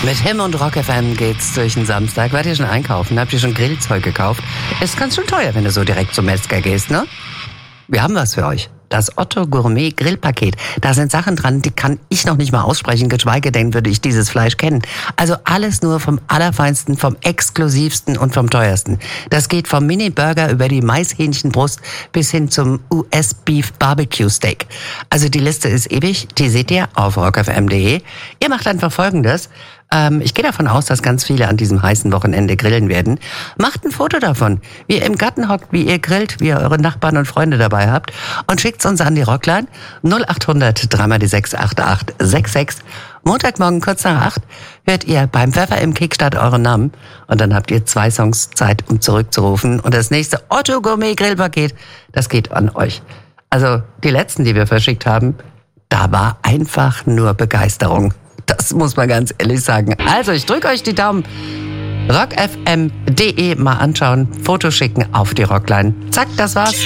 Mit Him und Rock FM geht's durch den Samstag. Wart ihr schon einkaufen? Habt ihr schon Grillzeug gekauft? Ist ganz schön teuer, wenn du so direkt zum Metzger gehst, ne? Wir haben was für euch. Das Otto Gourmet Grillpaket. Da sind Sachen dran, die kann ich noch nicht mal aussprechen, geschweige denn würde ich dieses Fleisch kennen. Also alles nur vom Allerfeinsten, vom Exklusivsten und vom Teuersten. Das geht vom Mini-Burger über die Maishähnchenbrust bis hin zum US-Beef Barbecue Steak. Also die Liste ist ewig, die seht ihr auf rockfm.de. Ihr macht einfach Folgendes. Ich gehe davon aus, dass ganz viele an diesem heißen Wochenende grillen werden. Macht ein Foto davon, wie ihr im Garten hockt, wie ihr grillt, wie ihr eure Nachbarn und Freunde dabei habt und schickt's uns an die Rockline 0800 3x6 8866. Montagmorgen kurz nach 8 hört ihr beim Pfeffer im Kickstart euren Namen und dann habt ihr 2 Songs Zeit, um zurückzurufen. Und das nächste Otto Gourmet Grillpaket, das geht an euch. Also die letzten, die wir verschickt haben, da war einfach nur Begeisterung. Das muss man ganz ehrlich sagen. Also, ich drücke euch die Daumen. rockfm.de mal anschauen, Foto schicken auf die Rockline. Zack, das war's.